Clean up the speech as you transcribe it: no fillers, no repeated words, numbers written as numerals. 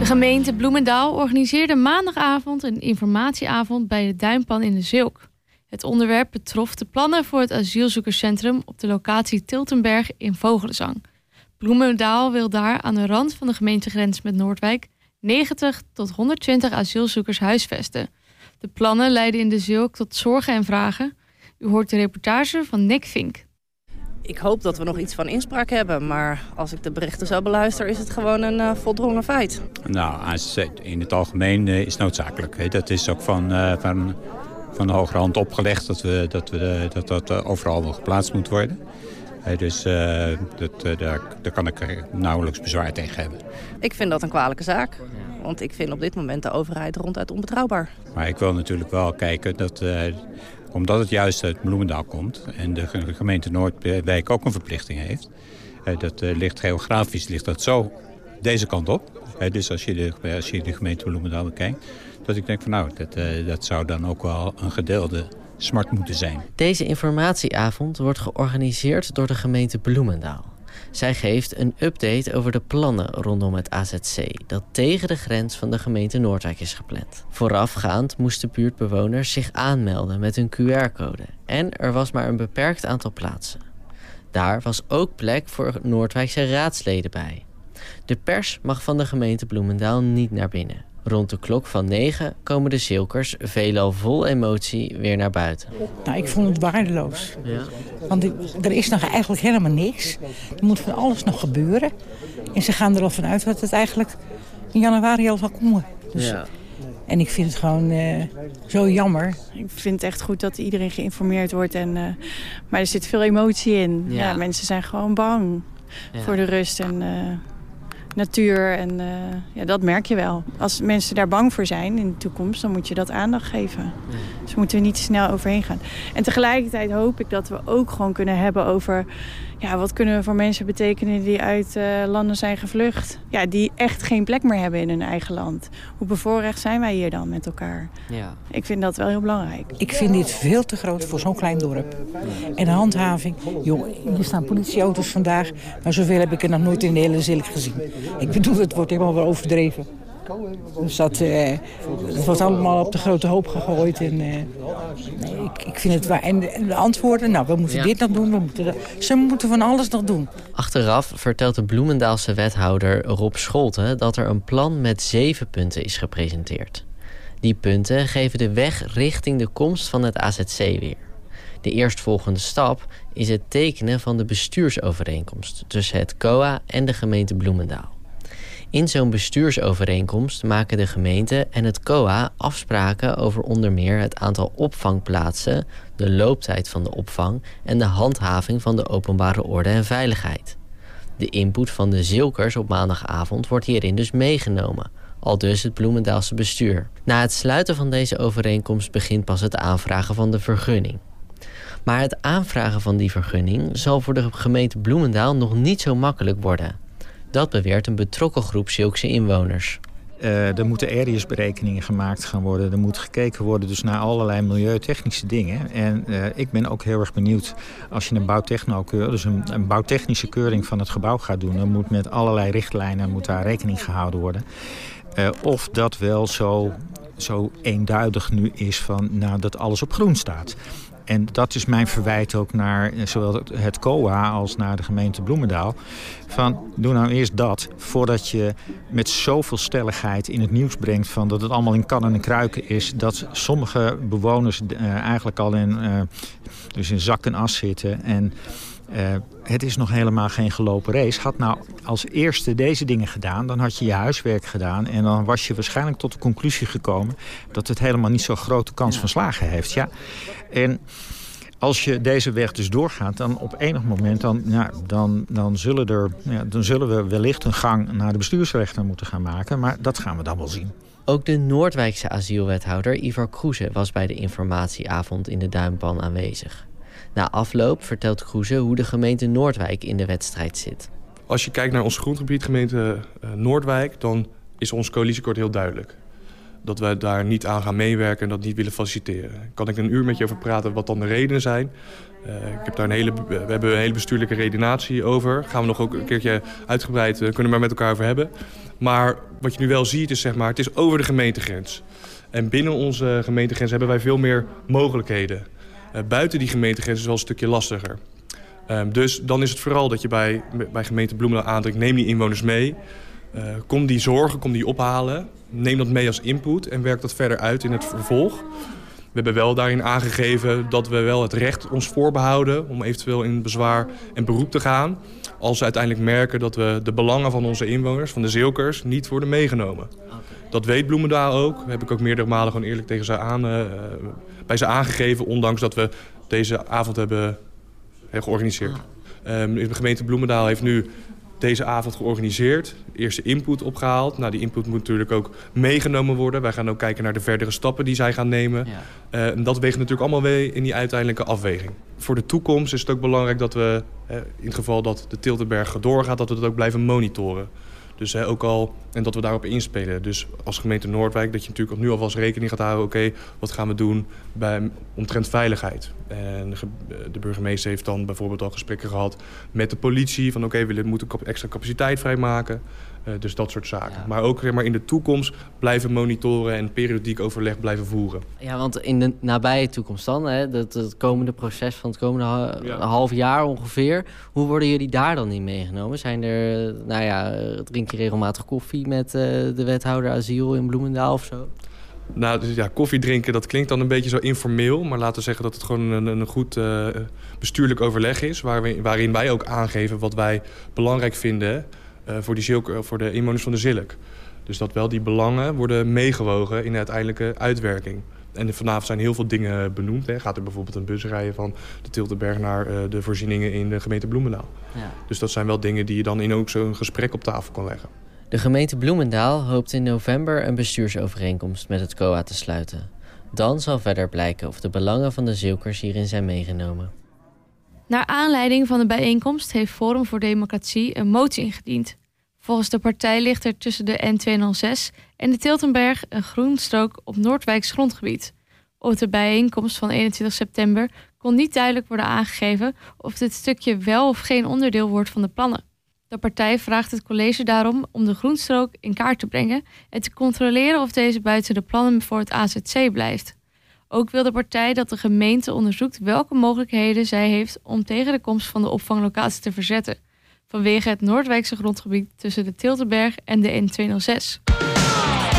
gemeente Bloemendaal organiseerde maandagavond een informatieavond bij de Duinpan in de Zilk. Het onderwerp betrof de plannen voor het asielzoekerscentrum op de locatie Tiltenberg in Vogelenzang. Bloemendaal wil daar aan de rand van de gemeentegrens met Noordwijk 90 tot 120 asielzoekers huisvesten. De plannen leiden in de Zilk tot zorgen en vragen. U hoort de reportage van Nick Vink. Ik hoop dat we nog iets van inspraak hebben, maar als ik de berichten zo beluister is het gewoon een voldrongen feit. Nou, in het algemeen is het noodzakelijk. Dat is ook van de hogere hand opgelegd dat overal wel geplaatst moet worden. Dus daar kan ik nauwelijks bezwaar tegen hebben. Ik vind dat een kwalijke zaak, want ik vind op dit moment de overheid ronduit onbetrouwbaar. Maar ik wil natuurlijk wel kijken dat, omdat het juist uit Bloemendaal komt en de gemeente Noordwijk ook een verplichting heeft, dat ligt geografisch ligt dat zo deze kant op. Dus als je de gemeente Bloemendaal bekijkt, dat ik denk van nou, dat zou dan ook wel een gedeelde smart moeten zijn. Deze informatieavond wordt georganiseerd door de gemeente Bloemendaal. Zij geeft een update over de plannen rondom het AZC... dat tegen de grens van de gemeente Noordwijk is gepland. Voorafgaand moesten buurtbewoners zich aanmelden met hun QR-code. En er was maar een beperkt aantal plaatsen. Daar was ook plek voor Noordwijkse raadsleden bij. De pers mag van de gemeente Bloemendaal niet naar binnen. Rond de klok van 9 komen de Zilkers veelal vol emotie weer naar buiten. Nou, ik vond het waardeloos. Ja. Want er is nog eigenlijk helemaal niks. Er moet van alles nog gebeuren. En ze gaan er al vanuit dat het eigenlijk in januari al zal komen. Dus, Ja. En ik vind het gewoon zo jammer. Ik vind het echt goed dat iedereen geïnformeerd wordt. Maar er zit veel emotie in. Ja. Ja, mensen zijn gewoon bang voor de rust en natuur. En dat merk je wel. Als mensen daar bang voor zijn in de toekomst, dan moet je dat aandacht geven. Ja. Dus we moeten er niet te snel overheen gaan. En tegelijkertijd hoop ik dat we ook gewoon kunnen hebben over wat kunnen we voor mensen betekenen die uit landen zijn gevlucht. Ja, die echt geen plek meer hebben in hun eigen land. Hoe bevoorrecht zijn wij hier dan met elkaar? Ja. Ik vind dat wel heel belangrijk. Ik vind dit veel te groot voor zo'n klein dorp. En de handhaving. Joh, hier staan politieauto's vandaag. Maar zoveel heb ik er nog nooit in de hele Zilk gezien. Ik bedoel, het wordt helemaal wel overdreven. Dus het wordt allemaal op de grote hoop gegooid. En, ik vind het waar. En de antwoorden, nou, we moeten dit nog doen. Ze moeten van alles nog doen. Achteraf vertelt de Bloemendaalse wethouder Rob Scholten dat er een plan met 7 punten is gepresenteerd. Die punten geven de weg richting de komst van het AZC weer. De eerstvolgende stap is het tekenen van de bestuursovereenkomst tussen het COA en de gemeente Bloemendaal. In zo'n bestuursovereenkomst maken de gemeente en het COA afspraken over onder meer het aantal opvangplaatsen, de looptijd van de opvang en de handhaving van de openbare orde en veiligheid. De input van de Zilkers op maandagavond wordt hierin dus meegenomen, aldus het Bloemendaalse bestuur. Na het sluiten van deze overeenkomst begint pas het aanvragen van de vergunning. Maar het aanvragen van die vergunning zal voor de gemeente Bloemendaal nog niet zo makkelijk worden. Dat beweert een betrokken groep Zilkse inwoners. Er moeten areasberekeningen gemaakt gaan worden. Er moet gekeken worden dus naar allerlei milieutechnische dingen. En ik ben ook heel erg benieuwd als je een bouwtechnokeur, dus een bouwtechnische keuring van het gebouw gaat doen. Dan moet met allerlei richtlijnen moet daar rekening gehouden worden. Of dat wel zo eenduidig nu is van dat alles op groen staat. En dat is mijn verwijt ook naar zowel het COA als naar de gemeente Bloemendaal. Van, doe nou eerst dat, voordat je met zoveel stelligheid in het nieuws brengt van dat het allemaal in kannen en kruiken is. Dat sommige bewoners eigenlijk al in zak en as zitten. En het is nog helemaal geen gelopen race. Had nou als eerste deze dingen gedaan, dan had je je huiswerk gedaan. En dan was je waarschijnlijk tot de conclusie gekomen dat het helemaal niet zo'n grote kans van slagen heeft. Ja. En als je deze weg dus doorgaat, dan op enig moment dan zullen we wellicht een gang naar de bestuursrechter moeten gaan maken. Maar dat gaan we dan wel zien. Ook de Noordwijkse asielwethouder Ivar Kroeze was bij de informatieavond in de Duinpan aanwezig. Na afloop vertelt Kroeze hoe de gemeente Noordwijk in de wedstrijd zit. Als je kijkt naar ons grondgebied, gemeente Noordwijk, dan is ons coalitieakkoord heel duidelijk. Dat wij daar niet aan gaan meewerken en dat niet willen faciliteren. Kan ik een uur met je over praten wat dan de redenen zijn? We hebben een hele bestuurlijke redenatie over. Gaan we nog ook een keertje uitgebreid, kunnen we maar met elkaar over hebben. Maar wat je nu wel ziet is, zeg maar, het is over de gemeentegrens. En binnen onze gemeentegrens hebben wij veel meer mogelijkheden. Buiten die gemeentegrens is het wel een stukje lastiger. Dus dan is het vooral dat je bij gemeente Bloemendaal aandringt, neem die inwoners mee. Kom die zorgen, kom die ophalen. Neem dat mee als input en werk dat verder uit in het vervolg. We hebben wel daarin aangegeven dat we wel het recht ons voorbehouden om eventueel in bezwaar en beroep te gaan. Als we uiteindelijk merken dat we de belangen van onze inwoners, van de Zeelkers, niet worden meegenomen. Okay. Dat weet Bloemendaal ook. Dat heb ik ook meerdere malen gewoon eerlijk tegen ze bij ze aangegeven, ondanks dat we deze avond hebben georganiseerd. De gemeente Bloemendaal heeft nu deze avond georganiseerd. Eerste input opgehaald. Nou, die input moet natuurlijk ook meegenomen worden. Wij gaan ook kijken naar de verdere stappen die zij gaan nemen. Ja. En dat weegt natuurlijk allemaal mee in die uiteindelijke afweging. Voor de toekomst is het ook belangrijk dat we, in het geval dat de Tiltenberg doorgaat, dat we dat ook blijven monitoren. Dus ook al, en dat we daarop inspelen. Dus als gemeente Noordwijk, dat je natuurlijk nu alvast rekening gaat houden. Oké, wat gaan we doen omtrent veiligheid? En de burgemeester heeft dan bijvoorbeeld al gesprekken gehad met de politie. Van we moeten extra capaciteit vrijmaken. Dus dat soort zaken. Ja. Maar ook in de toekomst blijven monitoren en periodiek overleg blijven voeren. Ja, want in de nabije toekomst dan, het komende proces van het komende half jaar ongeveer. Hoe worden jullie daar dan in meegenomen? Zijn er, drink je regelmatig koffie met de wethouder asiel in Bloemendaal of zo? Nou, dus koffie drinken, dat klinkt dan een beetje zo informeel. Maar laten we zeggen dat het gewoon een goed bestuurlijk overleg is. Waarin wij ook aangeven wat wij belangrijk vinden voor de inwoners van de Zilk. Dus dat wel die belangen worden meegewogen in de uiteindelijke uitwerking. En vanavond zijn heel veel dingen benoemd. Gaat er bijvoorbeeld een bus rijden van de Tiltenberg naar de voorzieningen in de gemeente Bloemendaal. Ja. Dus dat zijn wel dingen die je dan in ook zo'n gesprek op tafel kan leggen. De gemeente Bloemendaal hoopt in november een bestuursovereenkomst met het COA te sluiten. Dan zal verder blijken of de belangen van de Zeelkers hierin zijn meegenomen. Naar aanleiding van de bijeenkomst heeft Forum voor Democratie een motie ingediend. Volgens de partij ligt er tussen de N206 en de Tiltenberg een groenstrook op Noordwijks grondgebied. Op de bijeenkomst van 21 september kon niet duidelijk worden aangegeven of dit stukje wel of geen onderdeel wordt van de plannen. De partij vraagt het college daarom om de groenstrook in kaart te brengen en te controleren of deze buiten de plannen voor het AZC blijft. Ook wil de partij dat de gemeente onderzoekt welke mogelijkheden zij heeft om tegen de komst van de opvanglocatie te verzetten, vanwege het Noordwijkse grondgebied tussen de Tiltenberg en de N206.